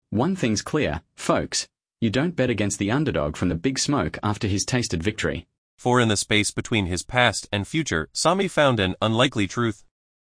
One thing's clear, folks. You don't bet against the underdog from the big smoke after he's tasted victory. For in the space between his past and future, Sami found an unlikely truth.